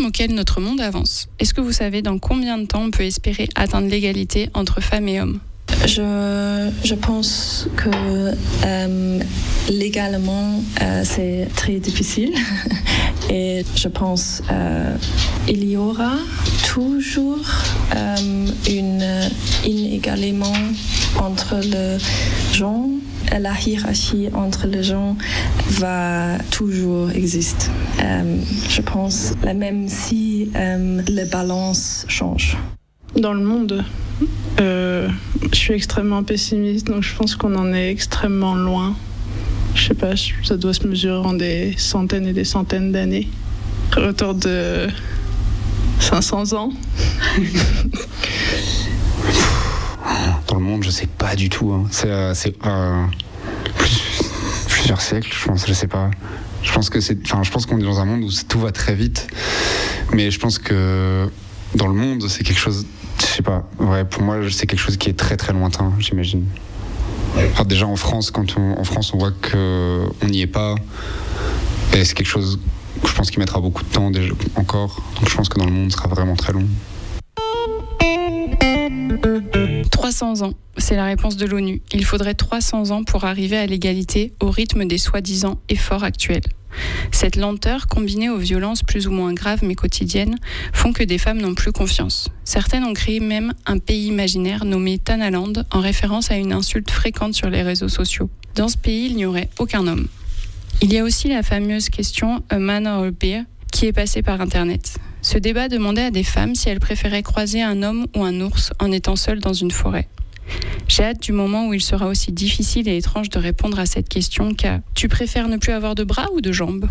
rythme auquel notre monde avance, est-ce que vous savez dans combien de temps on peut espérer atteindre l'égalité entre femmes et hommes ? Je pense que légalement, c'est très difficile. Et je pense qu'il y aura toujours une inégalité entre les gens. La hiérarchie entre les gens va toujours exister. Je pense même si la balance change. Dans le monde, je suis extrêmement pessimiste, donc je pense qu'on en est extrêmement loin. Je sais pas, ça doit se mesurer en des centaines et des centaines d'années. Autour de 500 ans. Dans le monde, je sais pas du tout. Hein. C'est plusieurs siècles, je pense. Je sais pas. Je pense qu'on est dans un monde où tout va très vite. Mais je pense que dans le monde, c'est quelque chose. Je sais pas. Ouais, pour moi, c'est quelque chose qui est très très lointain, j'imagine. Alors déjà en France, on voit qu'on n'y est pas. Et c'est quelque chose que je pense qui mettra beaucoup de temps déjà, encore. Donc je pense que dans le monde, ce sera vraiment très long. 300 ans, c'est la réponse de l'ONU. Il faudrait 300 ans pour arriver à l'égalité au rythme des soi-disant efforts actuels. Cette lenteur, combinée aux violences plus ou moins graves mais quotidiennes, font que des femmes n'ont plus confiance. Certaines ont créé même un pays imaginaire nommé Tanaland en référence à une insulte fréquente sur les réseaux sociaux. Dans ce pays, il n'y aurait aucun homme. Il y a aussi la fameuse question « a man or a bear » qui est passée par Internet. Ce débat demandait à des femmes si elles préféraient croiser un homme ou un ours en étant seules dans une forêt. J'ai hâte du moment où il sera aussi difficile et étrange de répondre à cette question qu'à « tu préfères ne plus avoir de bras ou de jambes ?»